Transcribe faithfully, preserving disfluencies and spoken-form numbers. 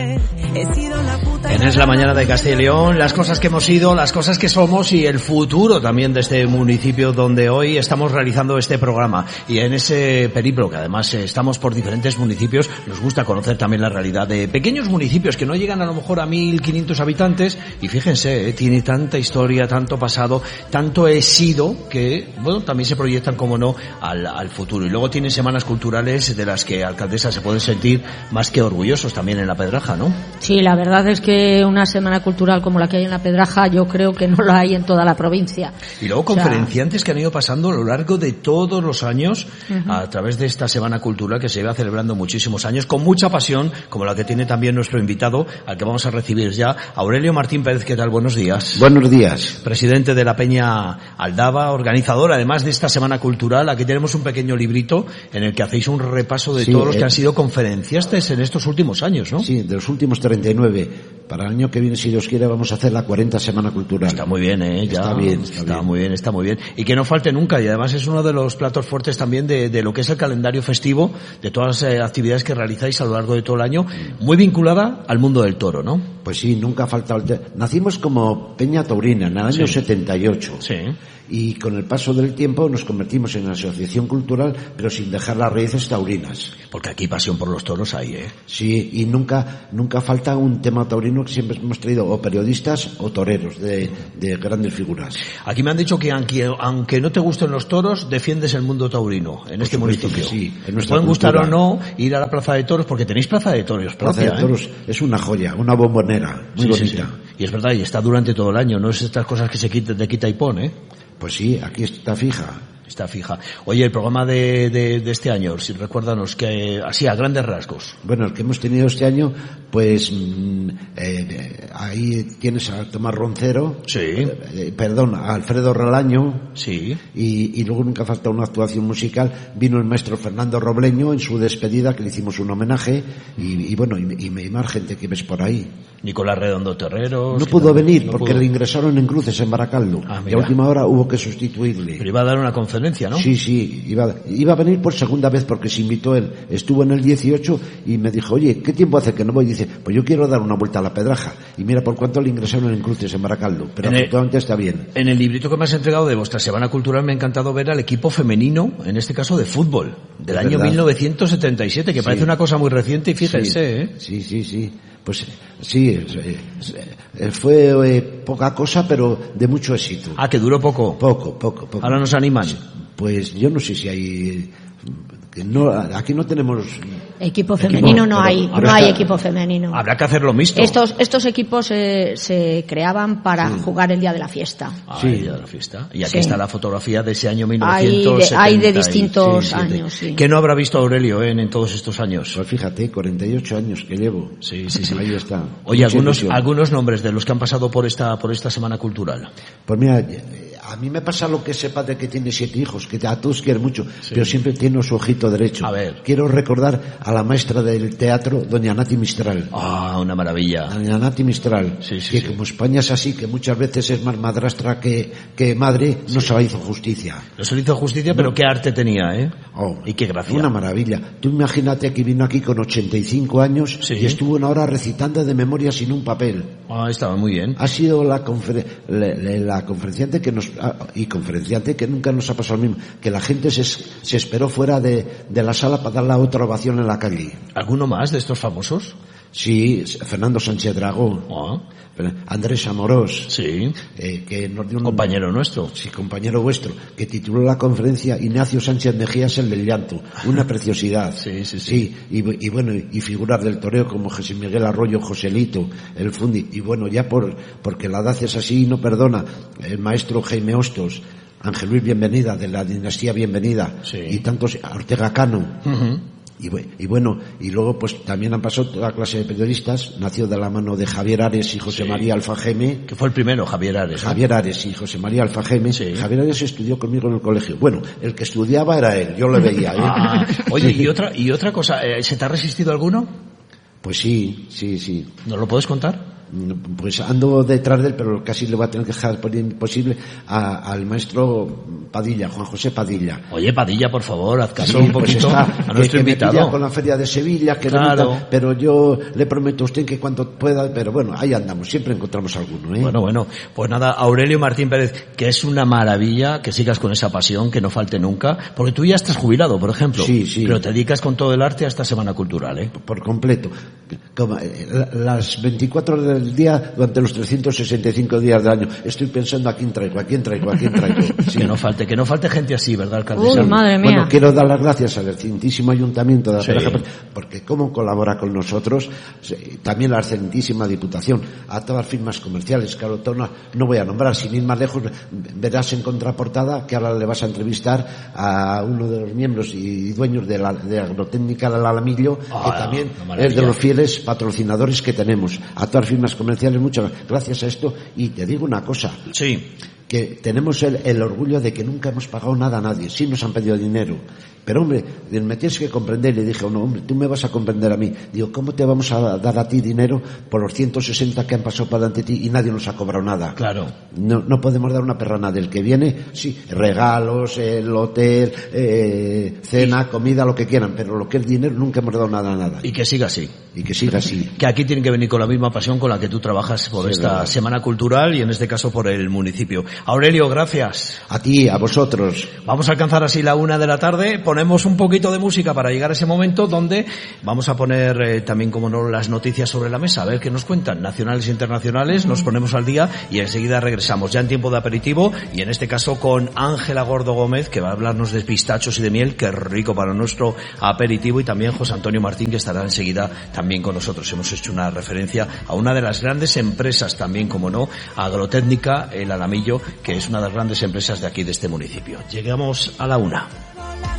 En Es la Mañana de Castilla y León, las cosas que hemos sido, las cosas que somos y el futuro también de este municipio donde hoy estamos realizando este programa. Y en ese periplo, que además estamos por diferentes municipios, nos gusta conocer también la realidad de pequeños municipios que no llegan a lo mejor a mil quinientos habitantes. Y fíjense, eh, tiene tanta historia, tanto pasado, tanto he sido que, bueno, también se proyectan, como no, al, al futuro. Y luego tienen semanas culturales de las que alcaldesas se pueden sentir más que orgullosos también en La Pedraja, ¿no? Sí, la verdad es que una semana cultural como la que hay en La Pedraja yo creo que no la hay en toda la provincia. Y luego conferenciantes, o sea, que han ido pasando a lo largo de todos los años, uh-huh, a través de esta semana cultural que se lleva celebrando muchísimos años, con mucha pasión, como la que tiene también nuestro invitado, al que vamos a recibir ya, Aurelio Martín Pérez. ¿Qué tal? Buenos días. Buenos días. Presidente de la Peña Aldaba, organizador además de esta semana cultural. Aquí tenemos un pequeño librito en el que hacéis un repaso de sí, todos los eh, que han sido conferenciantes en estos últimos años, ¿no? Sí, de los últimos treinta y nueve. Para el año que viene, si Dios quiere, vamos a hacer la cuarenta Semana Cultural. Está muy bien, ¿eh? Ya, está bien, está, está bien. muy bien, está muy bien. Y que no falte nunca, y además es uno de los platos fuertes también de, de lo que es el calendario festivo, de todas las eh, actividades que realizáis a lo largo de todo el año, muy vinculada al mundo del toro, ¿no? Pues sí, nunca ha faltado el te- Nacimos como Peña Taurina en el año sí. setenta y ocho. Sí. Y con el paso del tiempo nos convertimos en asociación cultural, pero sin dejar las raíces taurinas. Porque aquí pasión por los toros hay, ¿eh? Sí, y nunca nunca falta un tema taurino que siempre hemos traído, o periodistas o toreros de, de grandes figuras. Aquí me han dicho que aunque, aunque no te gusten los toros, defiendes el mundo taurino en por este municipio. Sí, en nuestra pueden cultura. Gustar o no ir a la Plaza de Toros, porque tenéis Plaza de Toros propia, Plaza de Toros, ¿eh? Es una joya, una bombonera, muy sí, bonita. Sí, sí. Y es verdad, y está durante todo el año, no es estas cosas que se quita, de quita y pone, ¿eh? Pues sí, aquí está fija. Está fija. Oye, el programa de, de, de este año, si recuérdanos, que así a grandes rasgos. Bueno, el que hemos tenido este año, pues mm, eh, ahí tienes a Tomás Roncero, sí, eh, perdón, a Alfredo Relaño, sí, y, y luego nunca falta una actuación musical. Vino el maestro Fernando Robleño en su despedida, que le hicimos un homenaje, y, y bueno, y, y, y más gente que ves por ahí. Nicolás Redondo Terreros. No pudo venir no porque pudo. Le ingresaron en cruces en Baracaldo. Ah, y a última hora hubo que sustituirle. Pero iba a dar una conferencia, ¿no? Sí, sí, iba, iba a venir por segunda vez porque se invitó él. Estuvo en el dieciocho y me dijo, oye, ¿qué tiempo hace que no voy? Y dice, pues yo quiero dar una vuelta a La Pedraja. Y mira por cuánto le ingresaron en cruces en Baracaldo. Pero en afortunadamente el, está bien. En el librito que me has entregado de vuestra Semana Cultural me ha encantado ver al equipo femenino, en este caso de fútbol, del es año verdad. mil novecientos setenta y siete, que sí. Parece una cosa muy reciente y fíjense, sí. ¿eh? Sí, sí, sí. Pues sí, fue eh, poca cosa, pero de mucho éxito. Ah, que duró poco. Poco, poco, poco. Ahora nos animan. Pues yo no sé si hay... Que no, aquí no tenemos equipo femenino, equipo, no hay no hay equipo femenino. Habrá que hacerlo mixto. Estos estos equipos eh, se creaban para sí. jugar el día de la fiesta. Ah, sí. el día de la fiesta. Y aquí sí. está la fotografía de ese año mil novecientos setenta. Hay de, hay de distintos sí, años, sí. ¿Qué no habrá visto Aurelio eh, en todos estos años? Pues fíjate, cuarenta y ocho años que llevo. Sí, sí, sí. Ahí está. Oye, algunos algunos nombres de los que han pasado por esta por esta Semana Cultural. Pues mira, a mí me pasa lo que ese padre que tiene siete hijos, que a todos quiere mucho, sí. pero siempre tiene su ojito derecho. A ver. Quiero recordar a la maestra del teatro, doña Nati Mistral. Ah, una maravilla. Doña Nati Mistral, sí, sí, que sí. como España es así, que muchas veces es más madrastra que, que madre, sí. no se le hizo justicia. No se le hizo justicia, no. Pero qué arte tenía, ¿eh? Oh, y qué gracia. Una maravilla. Tú imagínate que vino aquí con ochenta y cinco años sí. y estuvo una hora recitando de memoria sin un papel. Ah, estaba muy bien. Ha sido la, confer- la, la conferenciante que nos... y conferenciante que nunca nos ha pasado lo mismo, que la gente se, se esperó fuera de, de la sala para dar la otra ovación en la calle. ¿Alguno más de estos famosos? Sí, Fernando Sánchez Dragó, oh. Andrés Amorós, sí. eh, que nos dio un compañero nuestro, sí, compañero vuestro, que tituló la conferencia Ignacio Sánchez Mejías, el del llanto, una preciosidad. sí, sí, sí. sí y, y bueno, y figuras del toreo como José Miguel Arroyo, Joselito, el Fundi, y bueno, ya por porque la edad es así y no perdona, el maestro Jaime Hostos, Ángel Luis Bienvenida, de la dinastía Bienvenida, sí. y tantos, Ortega Cano. Uh-huh. Y, y bueno, y luego pues también han pasado toda clase de periodistas, nació de la mano de Javier Ares y José sí. María Alfajeme. Que fue el primero, Javier Ares. Javier Ares y José María Alfajeme. Sí. Javier Ares estudió conmigo en el colegio. Bueno, el que estudiaba era él, yo lo veía. ¿eh? Ah, oye, y otra, y otra cosa, ¿se te ha resistido alguno? Pues sí, sí, sí. ¿Nos lo puedes contar? pues ando detrás de él, pero casi le voy a tener que dejar por imposible a, al maestro Padilla, Juan José Padilla. Oye, Padilla, por favor, haz caso Sí, un poquito pues está, a nuestro que, que invitado. me pilla con la Feria de Sevilla, que Claro. no me da, pero yo le prometo a usted que cuando pueda, pero bueno, ahí andamos, siempre encontramos alguno, ¿eh? Bueno, bueno, pues nada, Aurelio Martín Pérez, que es una maravilla que sigas con esa pasión, que no falte nunca, porque tú ya estás jubilado, por ejemplo, Sí, sí. pero te dedicas con todo el arte a esta Semana Cultural, ¿eh? Por completo. Como, eh, las veinticuatro horas del día durante los trescientos sesenta y cinco días del año. Estoy pensando a quién traigo, a quién traigo, a quién traigo. Sí. Que no falte, que no falte gente así, ¿verdad, alcalde? Uy, madre mía. Bueno, quiero dar las gracias al excelentísimo Ayuntamiento de la Sí. Pedraja, porque como colabora con nosotros, también la excelentísima Diputación, a todas las firmas comerciales, claro, no, no voy a nombrar, sin ir más lejos, verás en contraportada que ahora le vas a entrevistar a uno de los miembros y dueños de la de Agrotécnica del Alamillo, Ah, que también una es de maravilla. los fieles patrocinadores que tenemos. A todas las firmas comerciales, muchas gracias a esto. Y te digo una cosa, Sí. que tenemos el, el orgullo de que nunca hemos pagado nada a nadie. Sí nos han pedido dinero, pero hombre, me tienes que comprender. Le dije, no, hombre, tú me vas a comprender a mí. Digo, ¿cómo te vamos a dar a ti dinero por los ciento sesenta que han pasado para delante de ti y nadie nos ha cobrado nada? Claro. No, no podemos dar una perrana del que viene, sí, regalos, el hotel, eh, cena, comida, lo que quieran, pero lo que es dinero nunca hemos dado nada a nada. Y que siga así. Y que siga así. Que aquí tienen que venir con la misma pasión con la que tú trabajas por Sí, esta verdad. Semana Cultural y en este caso por el municipio. Aurelio, gracias. A ti, a vosotros. Vamos a alcanzar así la una de la tarde. Ponemos un poquito de música para llegar a ese momento donde vamos a poner eh, también, como no, las noticias sobre la mesa. A ver qué nos cuentan, nacionales e internacionales. Nos ponemos al día y enseguida regresamos ya en tiempo de aperitivo y en este caso con Ángela Gordo Gómez, que va a hablarnos de pistachos y de miel, que es rico para nuestro aperitivo, y también José Antonio Martín, que estará enseguida también con nosotros. Hemos hecho una referencia a una de las grandes empresas también, como no, Agrotécnica, el Alamillo, que es una de las grandes empresas de aquí, de este municipio. Llegamos a la una.